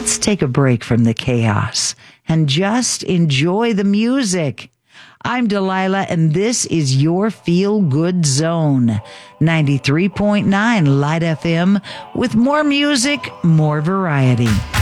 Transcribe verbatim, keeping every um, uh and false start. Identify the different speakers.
Speaker 1: Let's take a break from the chaos and just enjoy the music. I'm Delilah, and this is your Feel Good Zone, ninety-three point nine Light F M, with more music, more variety.